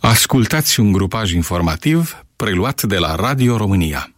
Ascultați un grupaj informativ preluat de la Radio România.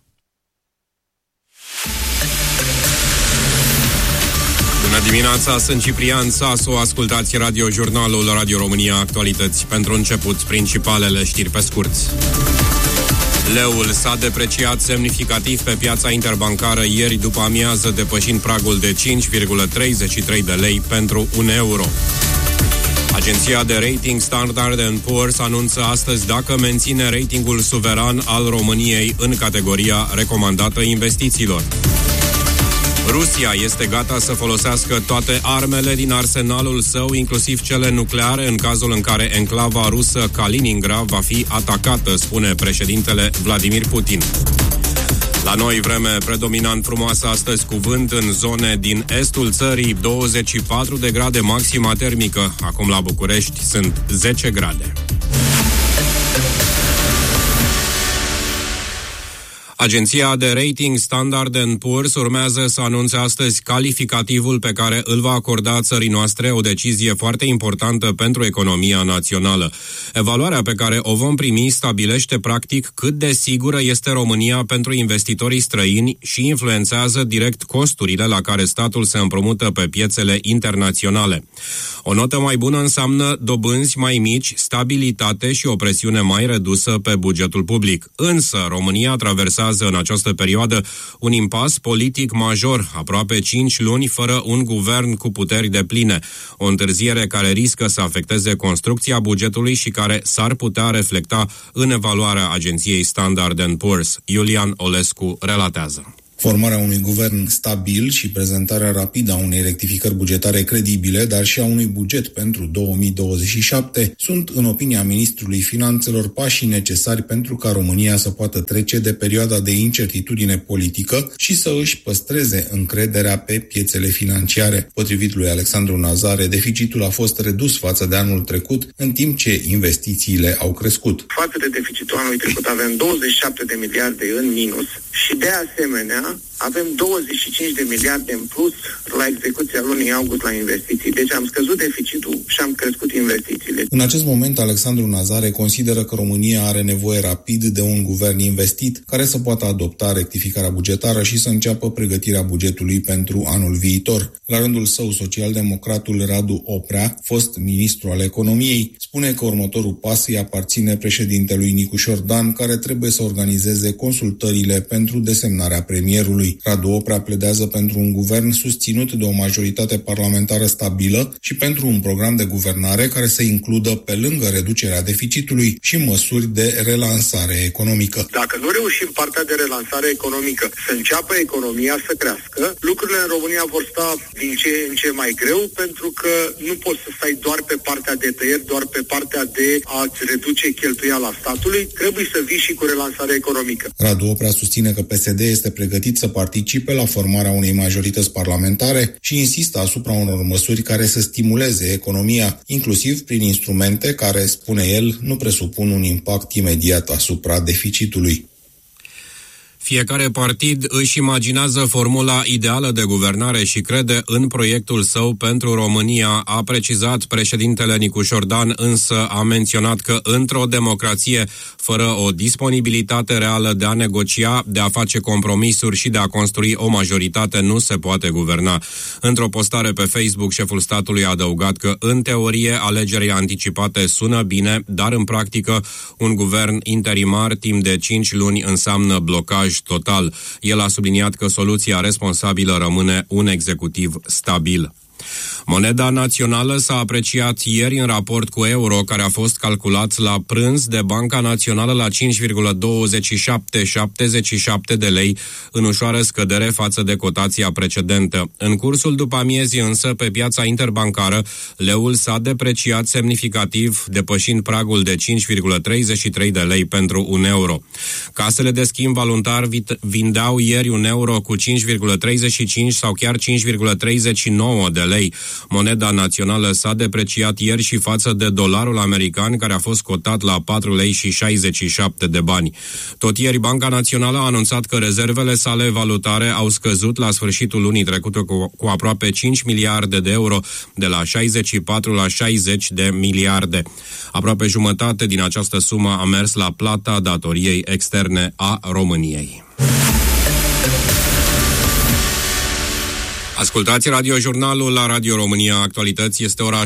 Bună dimineața, sunt Ciprian Sasu, ascultați radiojurnalul Radio România Actualități. Pentru început, principalele știri pe scurt. Leul s-a depreciat semnificativ pe piața interbancară ieri după amiază, depășind pragul de 5,33 de lei pentru un euro. Agenția de rating Standard & Poor's anunță astăzi dacă menține ratingul suveran al României în categoria recomandată investițiilor. Rusia este gata să folosească toate armele din arsenalul său, inclusiv cele nucleare, în cazul în care enclava rusă Kaliningrad va fi atacată, spune președintele Vladimir Putin. La noi, vreme predominant frumoasă astăzi, cu vânt în zone din estul țării, 24 de grade maxima termică. Acum la București sunt 10 grade. Agenția de rating Standard & Poor's urmează să anunțe astăzi calificativul pe care îl va acorda țării noastre, o decizie foarte importantă pentru economia națională. Evaluarea pe care o vom primi stabilește practic cât de sigură este România pentru investitorii străini și influențează direct costurile la care statul se împrumută pe piețele internaționale. O notă mai bună înseamnă dobânzi mai mici, stabilitate și o presiune mai redusă pe bugetul public. Însă, România traversează în această perioadă un impas politic major, aproape 5 luni fără un guvern cu puteri depline, o întârziere care riscă să afecteze construcția bugetului și care s-ar putea reflecta în evaluarea agenției Standard & Poor's. Iulian Olescu relatează. Formarea unui guvern stabil și prezentarea rapidă a unei rectificări bugetare credibile, dar și a unui buget pentru 2027, sunt, în opinia ministrului Finanțelor, pașii necesari pentru ca România să poată trece de perioada de incertitudine politică și să își păstreze încrederea pe piețele financiare. Potrivit lui Alexandru Nazare, deficitul a fost redus față de anul trecut, în timp ce investițiile au crescut. Față de deficitul anului trecut avem 27 de miliarde în minus și, de asemenea, avem 25 de miliarde în plus la execuția lunii august la investiții. Deci am scăzut deficitul și am crescut investițiile. În acest moment, Alexandru Nazare consideră că România are nevoie rapid de un guvern investit care să poată adopta rectificarea bugetară și să înceapă pregătirea bugetului pentru anul viitor. La rândul său, socialdemocratul Radu Oprea, fost ministru al economiei, spune că următorul pas îi aparține președintelui Nicușor Dan, care trebuie să organizeze consultările pentru desemnarea premierului. Radu Oprea pledează pentru un guvern susținut de o majoritate parlamentară stabilă și pentru un program de guvernare care să includă, pe lângă reducerea deficitului, și măsuri de relansare economică. Dacă nu reușim partea de relansare economică, să înceapă economia să crească, lucrurile în România vor sta din ce în ce mai greu, pentru că nu poți să stai doar pe partea de tăieri, doar pe partea de a-ți reduce cheltuiala statului, trebuie să vii și cu relansare economică. Radu Oprea susține că PSD este pregătit să participe la formarea unei majorități parlamentare și insistă asupra unor măsuri care să stimuleze economia, inclusiv prin instrumente care, spune el, nu presupun un impact imediat asupra deficitului. Fiecare partid își imaginează formula ideală de guvernare și crede în proiectul său pentru România, a precizat președintele Nicușor Dan, însă a menționat că într-o democrație, fără o disponibilitate reală de a negocia, de a face compromisuri și de a construi o majoritate, nu se poate guverna. Într-o postare pe Facebook, șeful statului a adăugat că, în teorie, alegerile anticipate sună bine, dar în practică, un guvern interimar timp de 5 luni înseamnă blocaj total. El a subliniat că soluția responsabilă rămâne un executiv stabil. Moneda națională s-a apreciat ieri în raport cu euro, care a fost calculat la prânz de Banca Națională la 5,2777 de lei, în ușoară scădere față de cotația precedentă. În cursul după amiezii însă, pe piața interbancară, leul s-a depreciat semnificativ, depășind pragul de 5,33 de lei pentru un euro. Casele de schimb voluntar vindeau ieri un euro cu 5,35 sau chiar 5,39 de lei, lei. Moneda națională s-a depreciat ieri și față de dolarul american, care a fost cotat la 4 lei și 67 de bani. Tot ieri, Banca Națională a anunțat că rezervele sale valutare au scăzut la sfârșitul lunii trecute cu aproape 5 miliarde de euro, de la 64 la 60 de miliarde. Aproape jumătate din această sumă a mers la plata datoriei externe a României. Ascultați radiojurnalul la Radio România Actualități. Este ora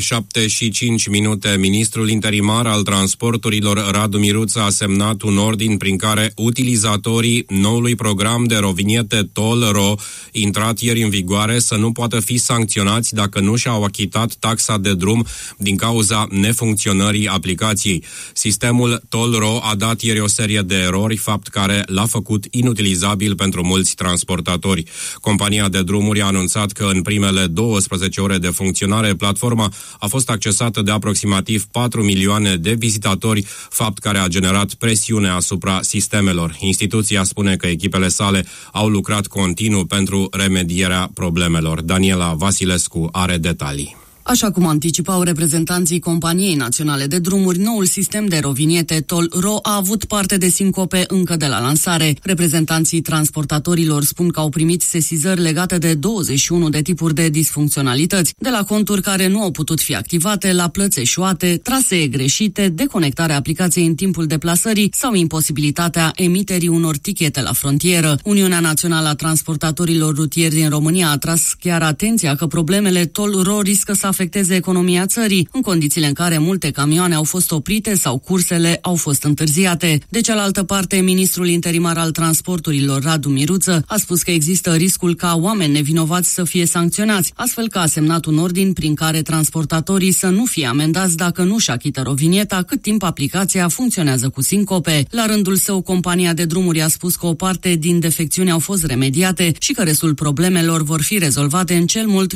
7:05. Ministrul interimar al transporturilor Radu Miruță a semnat un ordin prin care utilizatorii noului program de roviniete toll-ro, intrat ieri în vigoare, să nu poată fi sancționați dacă nu și-au achitat taxa de drum din cauza nefuncționării aplicației. Sistemul toll-ro a dat ieri o serie de erori, fapt care l-a făcut inutilizabil pentru mulți transportatori. Compania de drumuri a anunțat că în primele 12 ore de funcționare, platforma a fost accesată de aproximativ 4 milioane de vizitatori, fapt care a generat presiune asupra sistemelor. Instituția spune că echipele sale au lucrat continuu pentru remedierea problemelor. Daniela Vasilescu are detalii. Așa cum anticipau reprezentanții Companiei Naționale de Drumuri, noul sistem de roviniete toll-ro a avut parte de sincope încă de la lansare. Reprezentanții transportatorilor spun că au primit sesizări legate de 21 de tipuri de disfuncționalități, de la conturi care nu au putut fi activate, la plăți eșuate, trasee greșite, deconectarea aplicației în timpul deplasării sau imposibilitatea emiterii unor tichete la frontieră. Uniunea Națională a Transportatorilor Rutieri din România a tras chiar atenția că problemele toll-ro riscă să afecteze economia țării, în condițiile în care multe camioane au fost oprite sau cursele au fost întârziate. De cealaltă parte, ministrul interimar al transporturilor, Radu Miruță, a spus că există riscul ca oameni nevinovați să fie sancționați, astfel că a semnat un ordin prin care transportatorii să nu fie amendați dacă nu-și achită rovinieta cât timp aplicația funcționează cu sincope. La rândul său, compania de drumuri a spus că o parte din defecțiuni au fost remediate și că restul problemelor vor fi rezolvate în cel mult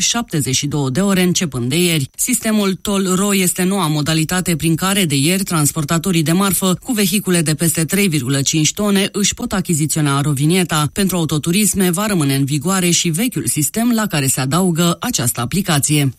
72 de ore începând de ieri. Sistemul toll-ro este noua modalitate prin care de ieri transportatorii de marfă cu vehicule de peste 3,5 tone își pot achiziționa rovinieta. Pentru autoturisme va rămâne în vigoare și vechiul sistem la care se adaugă această aplicație.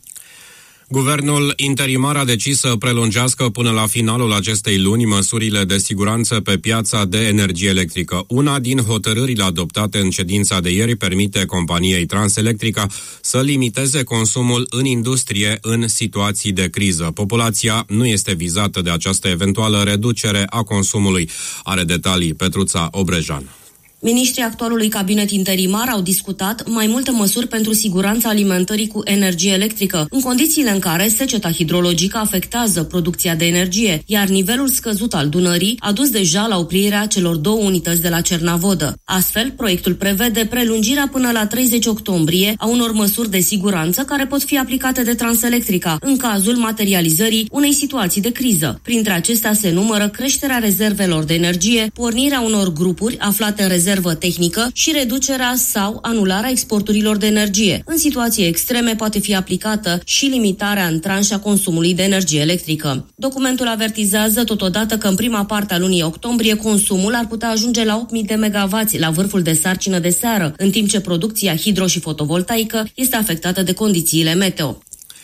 Guvernul interimar a decis să prelungească până la finalul acestei luni măsurile de siguranță pe piața de energie electrică. Una din hotărârile adoptate în ședința de ieri permite companiei Transelectrica să limiteze consumul în industrie în situații de criză. Populația nu este vizată de această eventuală reducere a consumului. Are detalii Petruța Obrejan. Ministrii actualului cabinet interimar au discutat mai multe măsuri pentru siguranța alimentării cu energie electrică, în condițiile în care seceta hidrologică afectează producția de energie, iar nivelul scăzut al Dunării a dus deja la oprirea celor 2 unități de la Cernavodă. Astfel, proiectul prevede prelungirea până la 30 octombrie a unor măsuri de siguranță care pot fi aplicate de Transelectrica în cazul materializării unei situații de criză. Printre acestea se numără creșterea rezervelor de energie, pornirea unor grupuri aflate în rezervă tehnică și reducerea sau anularea exporturilor de energie. În situații extreme poate fi aplicată și limitarea în tranșa consumului de energie electrică. Documentul avertizează totodată că în prima parte a lunii octombrie consumul ar putea ajunge la 8.000 de megawatts la vârful de sarcină de seară, în timp ce producția hidro și fotovoltaică este afectată de condițiile meteo.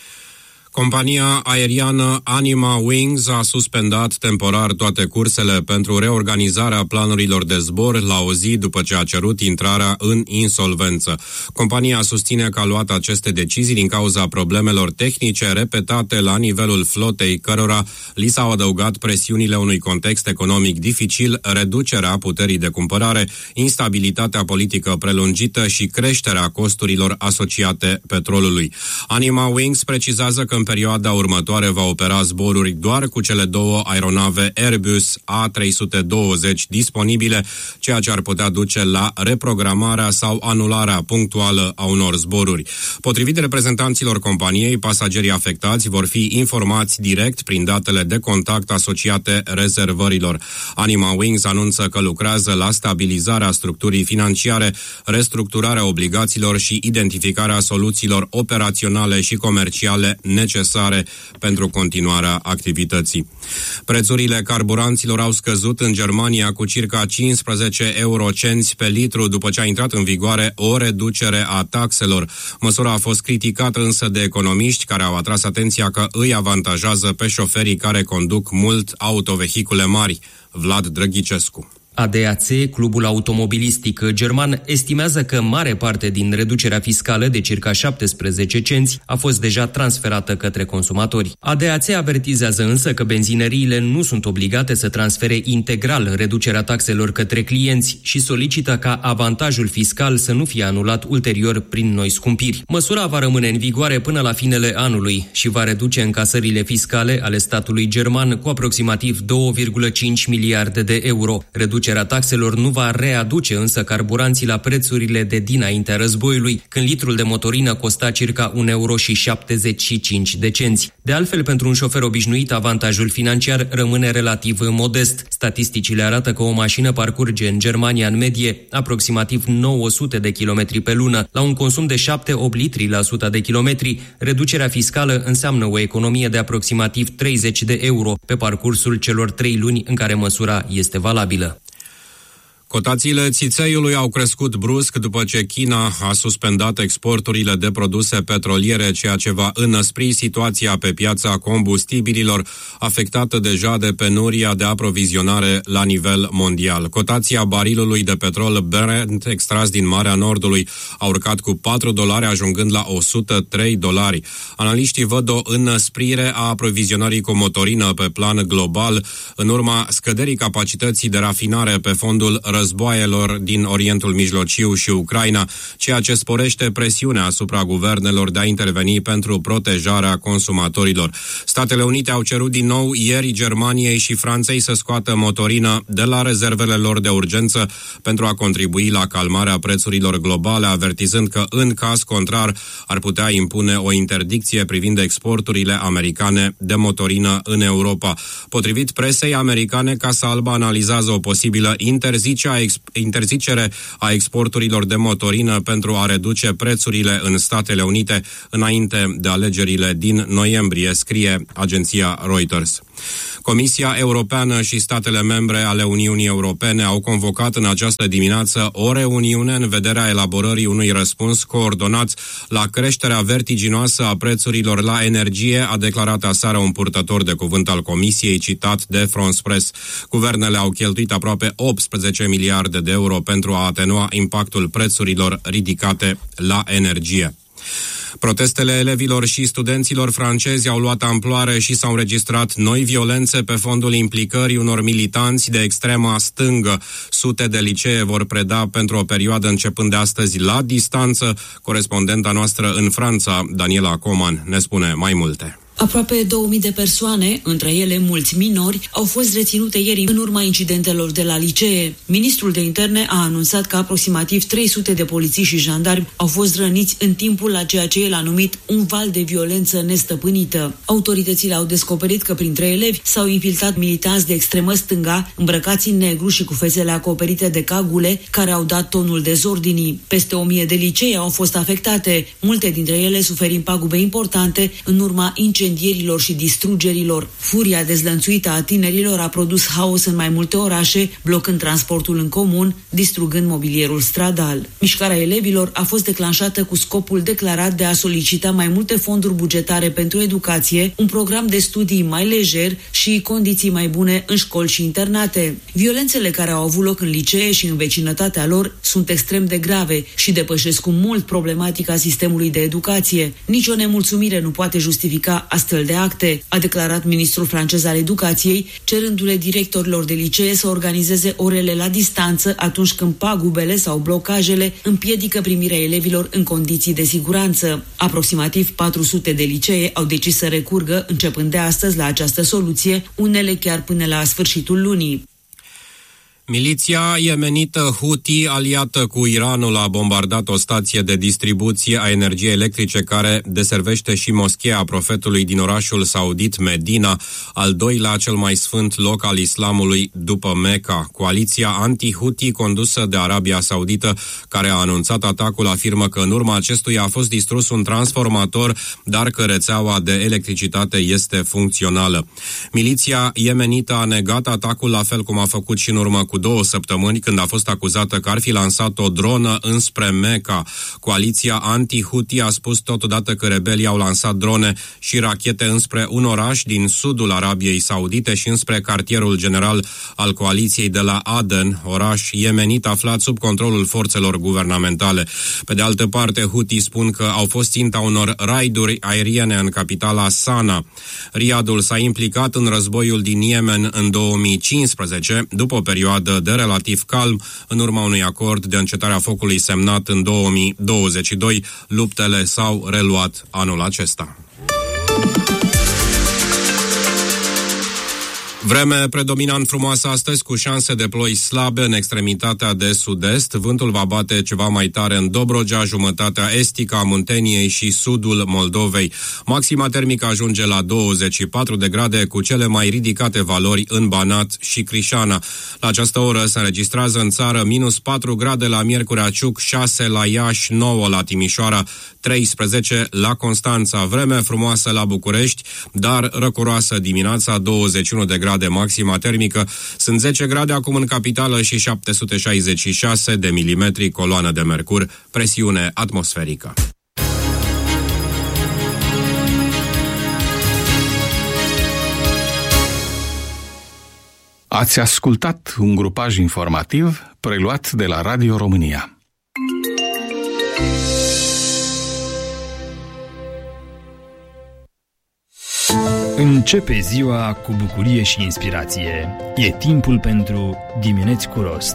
Compania aeriană Anima Wings a suspendat temporar toate cursele pentru reorganizarea planurilor de zbor la o zi după ce a cerut intrarea în insolvență. Compania susține că a luat aceste decizii din cauza problemelor tehnice repetate la nivelul flotei, cărora li s-au adăugat presiunile unui context economic dificil, reducerea puterii de cumpărare, instabilitatea politică prelungită și creșterea costurilor asociate petrolului. Anima Wings precizează că în perioada următoare va opera zboruri doar cu cele 2 aeronave Airbus A320 disponibile, ceea ce ar putea duce la reprogramarea sau anularea punctuală a unor zboruri. Potrivit reprezentanților companiei, pasagerii afectați vor fi informați direct prin datele de contact asociate rezervărilor. Anima Wings anunță că lucrează la stabilizarea structurii financiare, restructurarea obligațiilor și identificarea soluțiilor operaționale și comerciale necesare necesare pentru continuarea activității. Prețurile carburanților au scăzut în Germania cu circa 15 eurocenți pe litru după ce a intrat în vigoare o reducere a taxelor. Măsura a fost criticată însă de economiști care au atras atenția că îi avantajează pe șoferii care conduc mult autovehicule mari. Vlad Drăghicescu. ADAC, clubul automobilistic german, estimează că mare parte din reducerea fiscală de circa 17 cenți a fost deja transferată către consumatori. ADAC avertizează însă că benzineriile nu sunt obligate să transfere integral reducerea taxelor către clienți și solicită ca avantajul fiscal să nu fie anulat ulterior prin noi scumpiri. Măsura va rămâne în vigoare până la finele anului și va reduce încasările fiscale ale statului german cu aproximativ 2,5 miliarde de euro. Reducerea taxelor nu va readuce însă carburanții la prețurile de dinaintea războiului, când litrul de motorină costa circa 1,75 euro. De altfel, pentru un șofer obișnuit, avantajul financiar rămâne relativ modest. Statisticile arată că o mașină parcurge în Germania în medie aproximativ 900 de kilometri pe lună. La un consum de 7-8 litri la 100 de kilometri, reducerea fiscală înseamnă o economie de aproximativ 30 de euro pe parcursul celor 3 luni în care măsura este valabilă. Cotațiile țițeiului au crescut brusc după ce China a suspendat exporturile de produse petroliere, ceea ce va înăspri situația pe piața combustibililor, afectată deja de penuria de aprovizionare la nivel mondial. Cotația barilului de petrol Brent extras din Marea Nordului a urcat cu $4, ajungând la $103. Analiștii văd o înăsprire a aprovizionării cu motorină pe plan global, în urma scăderii capacității de rafinare pe fondul războaielor din Orientul Mijlociu și Ucraina, ceea ce sporește presiunea asupra guvernelor de a interveni pentru protejarea consumatorilor. Statele Unite au cerut din nou ieri Germaniei și Franței să scoată motorină de la rezervele lor de urgență pentru a contribui la calmarea prețurilor globale, avertizând că în caz contrar ar putea impune o interdicție privind exporturile americane de motorină în Europa. Potrivit presei americane, Casa Albă analizează o posibilă interzicere a exporturilor de motorină pentru a reduce prețurile în Statele Unite înainte de alegerile din noiembrie, scrie agenția Reuters. Comisia Europeană și statele membre ale Uniunii Europene au convocat în această dimineață o reuniune în vederea elaborării unui răspuns coordonat la creșterea vertiginoasă a prețurilor la energie, a declarat aseară un purtător de cuvânt al Comisiei, citat de France Press. Guvernele au cheltuit aproape 18 miliarde de euro pentru a atenua impactul prețurilor ridicate la energie. Protestele elevilor și studenților francezi au luat amploare și s-au înregistrat noi violențe pe fondul implicării unor militanți de extrema stângă. Sute de licee vor preda pentru o perioadă începând de astăzi la distanță. Corespondenta noastră în Franța, Daniela Coman, ne spune mai multe. Aproape 2000 de persoane, între ele mulți minori, au fost reținute ieri în urma incidentelor de la licee. Ministrul de Interne a anunțat că aproximativ 300 de polițiști și jandarmi au fost răniți în timpul la ceea ce el a numit un val de violență nestăpânită. Autoritățile au descoperit că printre elevi s-au infiltrat militanți de extremă stânga, îmbrăcați în negru și cu fețele acoperite de cagule, care au dat tonul dezordinii. Peste 1000 de licee au fost afectate, multe dintre ele suferind pagube importante în urma incendierilor și distrugerilor. Furia dezlănțuită a tinerilor a produs haos în mai multe orașe, blocând transportul în comun, distrugând mobilierul stradal. Mișcarea elevilor a fost declanșată cu scopul declarat de a solicita mai multe fonduri bugetare pentru educație, un program de studii mai lejer și condiții mai bune în școli și internate. Violențele care au avut loc în licee și în vecinătatea lor sunt extrem de grave și depășesc cu mult problematica sistemului de educație. Nici o nemulțumire nu poate justifica astfel de acte, a declarat ministrul francez al educației, cerându-le directorilor de licee să organizeze orele la distanță atunci când pagubele sau blocajele împiedică primirea elevilor în condiții de siguranță. Aproximativ 400 de licee au decis să recurgă începând de astăzi la această soluție, unele chiar până la sfârșitul lunii. Miliția yemenită Houthi, aliată cu Iranul, a bombardat o stație de distribuție a energiei electrice care deservește și moscheea profetului din orașul saudit Medina, al doilea cel mai sfânt loc al islamului după Mecca. Coaliția anti-Houthi condusă de Arabia Saudită, care a anunțat atacul, afirmă că în urma acestuia a fost distrus un transformator, dar că rețeaua de electricitate este funcțională. Miliția yemenită a negat atacul, la fel cum a făcut și în urmă cu 2 săptămâni, când a fost acuzată că ar fi lansat o dronă înspre Mecca. Coaliția anti-Houthi a spus totodată că rebelii au lansat drone și rachete înspre un oraș din sudul Arabiei Saudite și înspre cartierul general al coaliției de la Aden, oraș yemenit aflat sub controlul forțelor guvernamentale. Pe de altă parte, Houthi spun că au fost ținta unor raiduri aeriene în capitala Sana. Riyadul s-a implicat în războiul din Yemen în 2015, după o perioadă de relativ calm, în urma unui acord de încetare a focului semnat în 2022. Luptele s-au reluat anul acesta. Vreme predominant frumoasă astăzi, cu șanse de ploi slabe în extremitatea de sud-est. Vântul va bate ceva mai tare în Dobrogea, jumătatea estică a Munteniei și sudul Moldovei. Maxima termică ajunge la 24 de grade, cu cele mai ridicate valori în Banat și Crișana. La această oră se înregistrează în țară -4 grade la Miercurea Ciuc, 6 la Iași, 9 la Timișoara, 13 la Constanța. Vreme frumoasă la București, dar răcoroasă dimineața, 21 de grade maxima termică. Sunt 10 grade acum în capitală și 766 de milimetri coloană de mercur, presiune atmosferică. Ați ascultat un grupaj informativ preluat de la Radio România. Începe ziua cu bucurie și inspirație. E timpul pentru Dimineți cu Rost.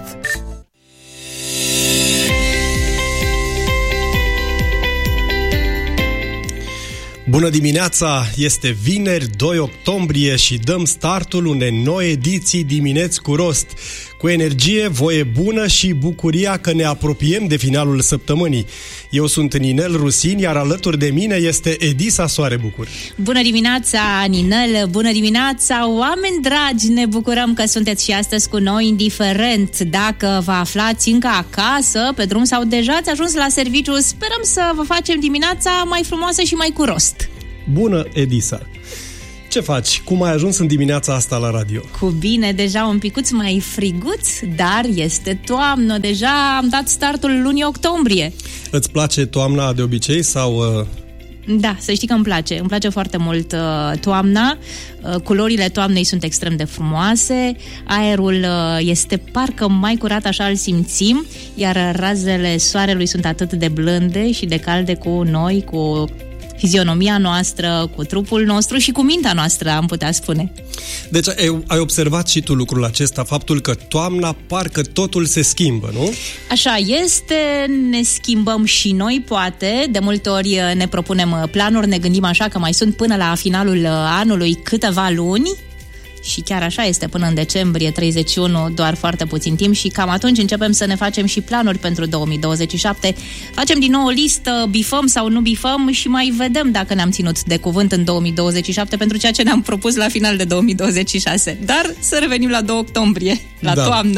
Bună dimineața! Este vineri, 2 octombrie și dăm startul unei noi ediții Dimineți cu Rost. Cu energie, voie bună și bucuria că ne apropiem de finalul săptămânii. Eu sunt Ninel Rusin, iar alături de mine este Edisa Soarebucur. Bună dimineața, Ninel! Bună dimineața, oameni dragi! Ne bucurăm că sunteți și astăzi cu noi, indiferent dacă vă aflați încă acasă, pe drum sau deja ați ajuns la serviciu. Sperăm să vă facem dimineața mai frumoasă și mai cu rost. Bună, Edisa! Ce faci? Cum ai ajuns în dimineața asta la radio? Cu bine, deja un picuț mai friguț, dar este toamnă. Deja am dat startul lunii octombrie. Îți place toamna de obicei sau... Da, să știi că îmi place. Îmi place foarte mult toamna. Culorile toamnei sunt extrem de frumoase. Aerul este parcă mai curat, așa îl simțim. Iar razele soarelui sunt atât de blânde și de calde cu noi, cu fizionomia noastră, cu trupul nostru și cu mintea noastră, am putea spune. Deci ai observat și tu lucrul acesta, faptul că toamna parcă totul se schimbă, nu? Așa este, ne schimbăm și noi, poate. De multe ori ne propunem planuri, ne gândim așa că mai sunt până la finalul anului câteva luni. Și chiar așa este, până în decembrie 31, doar foarte puțin timp și cam atunci începem să ne facem și planuri pentru 2027. Facem din nou o listă, bifăm sau nu bifăm și mai vedem dacă ne-am ținut de cuvânt în 2027 pentru ceea ce ne-am propus la final de 2026. Dar să revenim la 2 octombrie, la toamnă.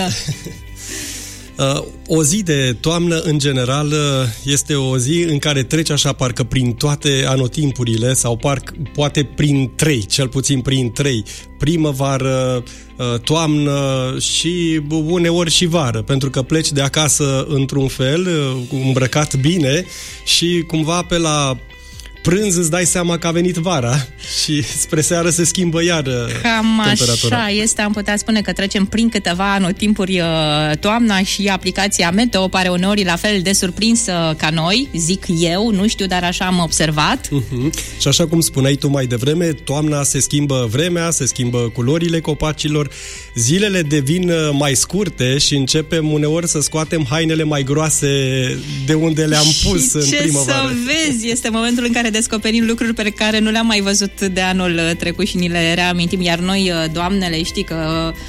O zi de toamnă, în general, este o zi în care treci așa parcă prin toate anotimpurile sau poate prin 3, cel puțin prin 3. Primăvară, toamnă și uneori și vară, pentru că pleci de acasă într-un fel, îmbrăcat bine și cumva pe la prânz îți dai seama că a venit vara și spre seară se schimbă iar cam temperatura. Așa este, am putea spune că trecem prin câteva anotimpuri toamna și aplicația Meteo pare uneori la fel de surprinsă ca noi, zic eu, nu știu, dar așa am observat. Și așa cum spuneai tu mai devreme, toamna se schimbă vremea, se schimbă culorile copacilor, zilele devin mai scurte și începem uneori să scoatem hainele mai groase de unde le-am pus în primăvară. Și ce să vezi, este momentul în care descoperim lucruri pe care nu le-am mai văzut de anul trecut și ni le reamintim, iar noi, doamnele, știi că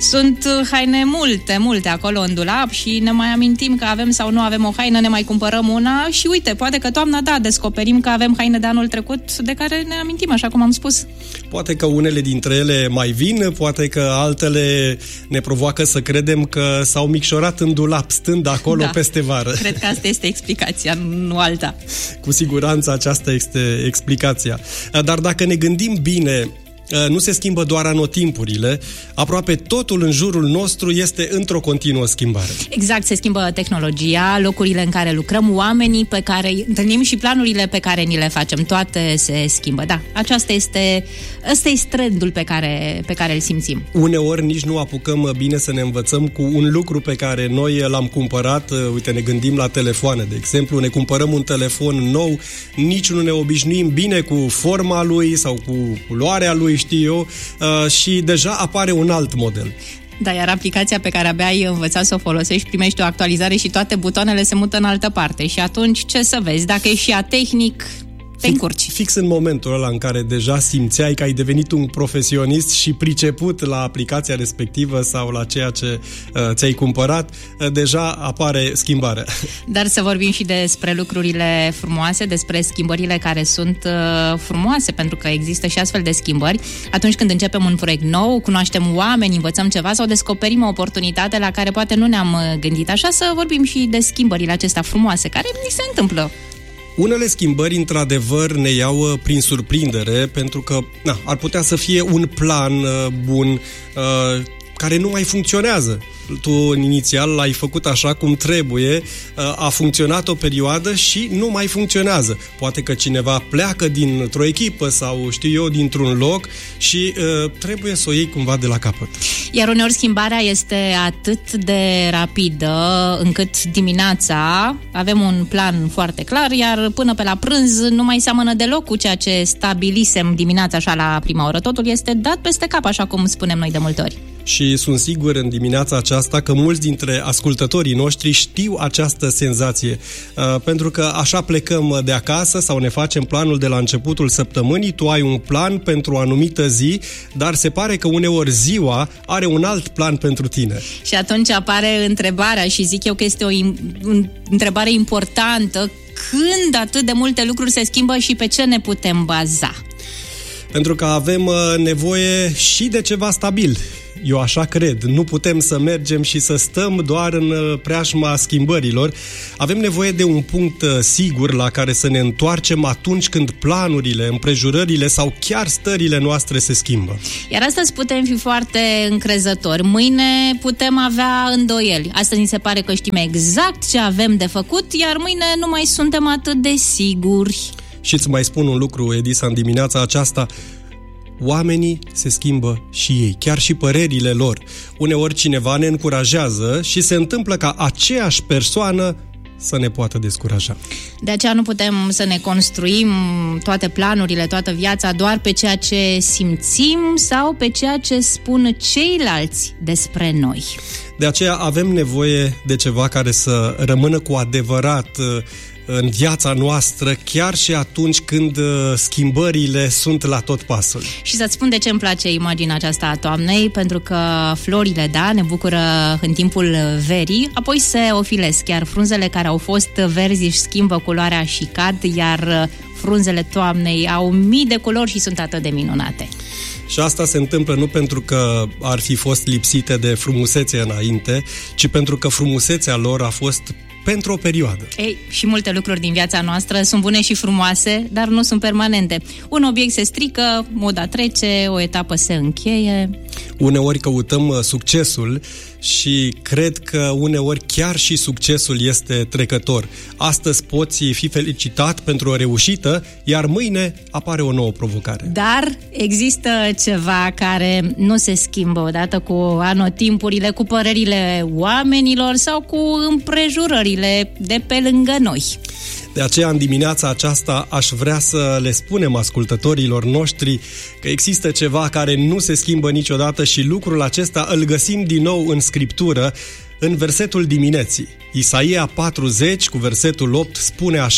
Sunt haine multe acolo în dulap și ne mai amintim că avem sau nu avem o haină, ne mai cumpărăm una și uite, poate că toamna, descoperim că avem haine de anul trecut de care ne amintim, așa cum am spus. Poate că unele dintre ele mai vin, poate că altele ne provoacă să credem că s-au micșorat în dulap, stând acolo peste vară. Cred că asta este explicația, nu alta. Cu siguranță aceasta este explicația. Dar dacă ne gândim bine, nu se schimbă doar anotimpurile, aproape totul în jurul nostru este într-o continuă schimbare. Exact, se schimbă tehnologia, locurile în care lucrăm, oamenii pe care îi întâlnim și planurile pe care ni le facem, toate se schimbă. Da, ăsta este trendul pe care îl simțim. Uneori nici nu apucăm bine să ne învățăm cu un lucru pe care noi l-am cumpărat. Uite, ne gândim la telefoane, de exemplu, ne cumpărăm un telefon nou, nici nu ne obișnuim bine cu forma lui sau cu culoarea lui, știu eu, și deja apare un alt model. Da, iar aplicația pe care abia ai învățat să o folosești, primești o actualizare și toate butoanele se mută în altă parte. Și atunci, ce să vezi? Dacă ești și atehnic, te încurci. Fix în momentul ăla în care deja simțeai că ai devenit un profesionist și priceput la aplicația respectivă sau la ceea ce ți-ai cumpărat, deja apare schimbarea. Dar să vorbim și despre lucrurile frumoase, despre schimbările care sunt frumoase, pentru că există și astfel de schimbări. Atunci când începem un proiect nou, cunoaștem oameni, învățăm ceva sau descoperim o oportunitate la care poate nu ne-am gândit. Așa să vorbim și de schimbările acestea frumoase, care ni se întâmplă. Unele schimbări, într-adevăr, ne iau prin surprindere, pentru că ar putea să fie un plan bun care nu mai funcționează. Tu inițial l-ai făcut așa cum trebuie, a funcționat o perioadă și nu mai funcționează. Poate că cineva pleacă dintr-o echipă sau știu eu, dintr-un loc și trebuie să o iei cumva de la capăt. Iar uneori schimbarea este atât de rapidă încât dimineața avem un plan foarte clar, iar până pe la prânz nu mai seamănă deloc cu ceea ce stabilisem dimineața așa la prima oră. Totul este dat peste cap, așa cum spunem noi de multe ori. Și sunt sigur în dimineața aceasta că mulți dintre ascultătorii noștri știu această senzație, pentru că așa plecăm de acasă sau ne facem planul de la începutul săptămânii, tu ai un plan pentru o anumită zi, dar se pare că uneori ziua are un alt plan pentru tine. Și atunci apare întrebarea, și zic eu că este o întrebare importantă, când atât de multe lucruri se schimbă și pe ce ne putem baza? Pentru că avem nevoie și de ceva stabil. Eu așa cred. Nu putem să mergem și să stăm doar în preajma schimbărilor. Avem nevoie de un punct sigur la care să ne întoarcem atunci când planurile, împrejurările sau chiar stările noastre se schimbă. Iar astăzi putem fi foarte încrezători. Mâine putem avea îndoieli. Astăzi ni se pare că știm exact ce avem de făcut, iar mâine nu mai suntem atât de siguri. Și îți mai spun un lucru, Edisa, în dimineața aceasta: oamenii se schimbă și ei, chiar și părerile lor. Uneori cineva ne încurajează și se întâmplă ca aceeași persoană să ne poată descuraja. De aceea nu putem să ne construim toate planurile, toată viața doar pe ceea ce simțim sau pe ceea ce spun ceilalți despre noi. De aceea avem nevoie de ceva care să rămână cu adevărat în viața noastră, chiar și atunci când schimbările sunt la tot pasul. Și să-ți spun de ce îmi place imaginea aceasta a toamnei, pentru că florile, ne bucură în timpul verii, apoi se ofilesc, iar frunzele care au fost verzi își schimbă culoarea și cad, iar frunzele toamnei au mii de culori și sunt atât de minunate. Și asta se întâmplă nu pentru că ar fi fost lipsite de frumusețe înainte, ci pentru că frumusețea lor a fost pentru o perioadă. Ei, și multe lucruri din viața noastră sunt bune și frumoase, dar nu sunt permanente. Un obiect se strică, moda trece, o etapă se încheie. Uneori căutăm succesul și cred că uneori chiar și succesul este trecător. Astăzi poți fi felicitat pentru o reușită, iar mâine apare o nouă provocare. Dar există ceva care nu se schimbă odată cu anotimpurile, cu părerile oamenilor sau cu împrejurările de pe lângă noi. De aceea, în dimineața aceasta, aș vrea să le spunem ascultătorilor noștri că există ceva care nu se schimbă niciodată și lucrul acesta îl găsim din nou în Scriptură, în versetul dimineții. Isaia 40, cu versetul 8, spune așa: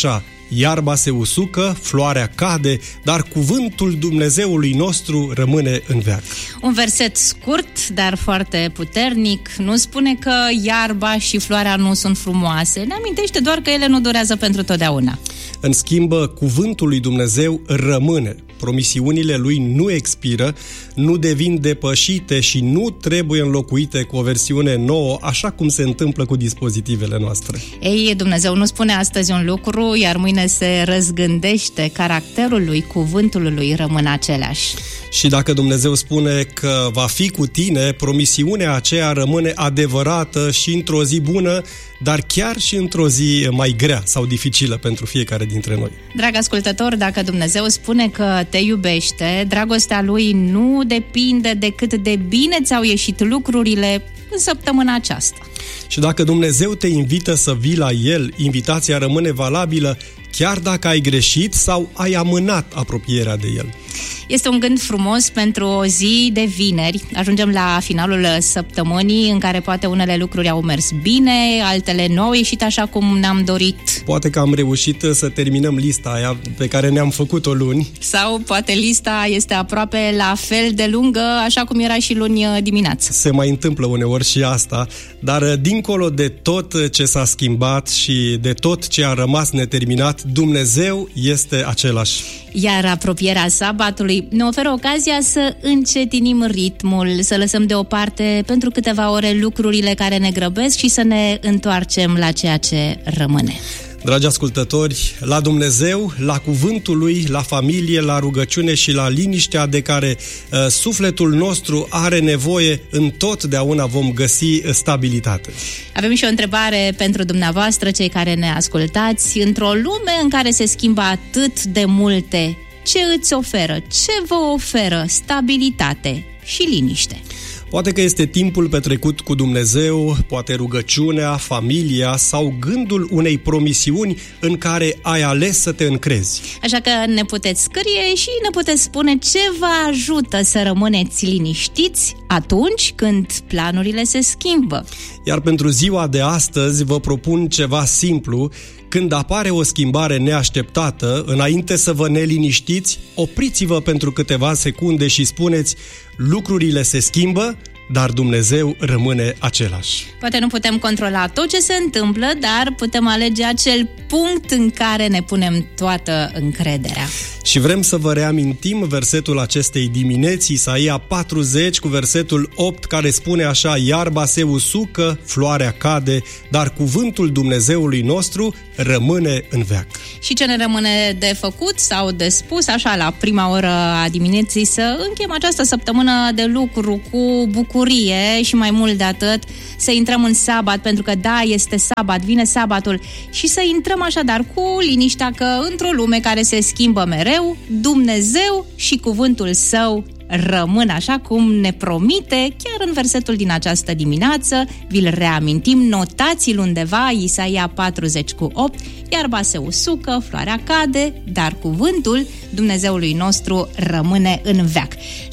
iarba se usucă, floarea cade, dar cuvântul Dumnezeului nostru rămâne în veac. Un verset scurt, dar foarte puternic. Nu spune că iarba și floarea nu sunt frumoase. Ne amintește doar că ele nu durează pentru totdeauna. În schimb, cuvântul lui Dumnezeu rămâne. Promisiunile lui nu expiră, nu devin depășite și nu trebuie înlocuite cu o versiune nouă, așa cum se întâmplă cu dispozitivele noastre. Ei, Dumnezeu nu spune astăzi un lucru, iar mâine se răzgândește. Caracterul lui, cuvântul lui rămân același. Și dacă Dumnezeu spune că va fi cu tine, promisiunea aceea rămâne adevărată și într-o zi bună, dar chiar și într-o zi mai grea sau dificilă pentru fiecare dintre noi. Drag ascultător, dacă Dumnezeu spune că te iubește, dragostea lui nu depinde de cât de bine ți-au ieșit lucrurile în săptămâna aceasta. Și dacă Dumnezeu te invită să vii la El, invitația rămâne valabilă chiar dacă ai greșit sau ai amânat apropierea de El. Este un gând frumos pentru o zi de vineri. Ajungem la finalul săptămânii în care poate unele lucruri au mers bine, altele nu au ieșit așa cum ne-am dorit. Poate că am reușit să terminăm lista aia pe care ne-am făcut-o luni. Sau poate lista este aproape la fel de lungă, așa cum era și luni dimineață. Se mai întâmplă uneori și asta, dar dincolo de tot ce s-a schimbat și de tot ce a rămas neterminat, Dumnezeu este același. Iar apropierea sabatului ne oferă ocazia să încetinim ritmul, să lăsăm deoparte pentru câteva ore lucrurile care ne grăbesc și să ne întoarcem la ceea ce rămâne. Dragi ascultători, la Dumnezeu, la cuvântul Lui, la familie, la rugăciune și la liniștea de care sufletul nostru are nevoie, întotdeauna vom găsi stabilitate. Avem și o întrebare pentru dumneavoastră, cei care ne ascultați. Într-o lume în care se schimbă atât de multe, ce îți oferă, ce vă oferă stabilitate și liniște? Poate că este timpul petrecut cu Dumnezeu, poate rugăciunea, familia sau gândul unei promisiuni în care ai ales să te încrezi. Așa că ne puteți scrie și ne puteți spune ce vă ajută să rămâneți liniștiți atunci când planurile se schimbă. Iar pentru ziua de astăzi vă propun ceva simplu. Când apare o schimbare neașteptată, înainte să vă neliniștiți, opriți-vă pentru câteva secunde și spuneți: lucrurile se schimbă, dar Dumnezeu rămâne același. Poate nu putem controla tot ce se întâmplă, dar putem alege acel punct în care ne punem toată încrederea. Și vrem să vă reamintim versetul acestei dimineți, Isaia 40 cu versetul 8, care spune așa: iarba se usucă, floarea cade, dar cuvântul Dumnezeului nostru rămâne în veac. Și ce ne rămâne de făcut sau de spus, așa, la prima oră a dimineții, să încheiem această săptămână de lucru cu bucurie și mai mult de atât, să intrăm în sabat, pentru că da, este sabat, vine sabatul, și să intrăm așadar cu liniștea că într-o lume care se schimbă mereu, Dumnezeu și cuvântul Său rămân așa cum ne promite chiar în versetul din această dimineață. Vi-l reamintim, notați-l undeva, Isaia 40 cu 8, iarba se usucă, floarea cade, dar cuvântul Dumnezeului nostru rămâne în veac.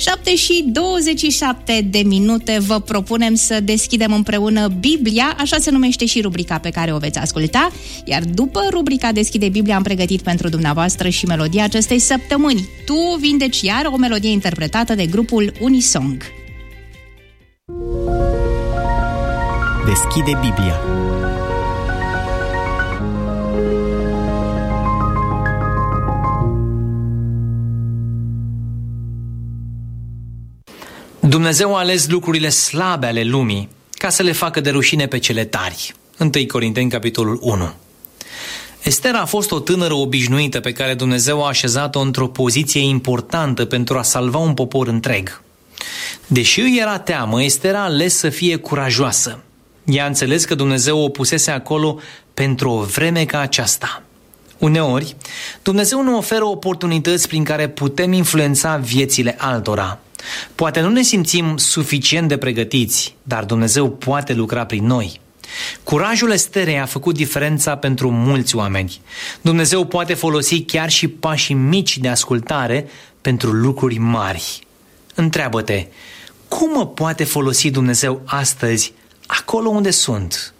7:27 vă propunem să deschidem împreună Biblia, așa se numește și rubrica pe care o veți asculta, iar după rubrica Deschide Biblia am pregătit pentru dumneavoastră și melodia acestei săptămâni. Tu vindeci iar, o melodie interpretată de grupul Unisong. Deschide Biblia. Dumnezeu a ales lucrurile slabe ale lumii ca să le facă de rușine pe cele tari. 1 Corinteni, capitolul 1. Estera a fost o tânără obișnuită pe care Dumnezeu a așezat-o într-o poziție importantă pentru a salva un popor întreg. Deși îi era teamă, Estera a ales să fie curajoasă. Ea a înțeles că Dumnezeu o pusese acolo pentru o vreme ca aceasta. Uneori, Dumnezeu ne oferă oportunități prin care putem influența viețile altora. Poate nu ne simțim suficient de pregătiți, dar Dumnezeu poate lucra prin noi. Curajul Esterei a făcut diferența pentru mulți oameni. Dumnezeu poate folosi chiar și pașii mici de ascultare pentru lucruri mari. Întreabă-te, cum mă poate folosi Dumnezeu astăzi acolo unde sunt?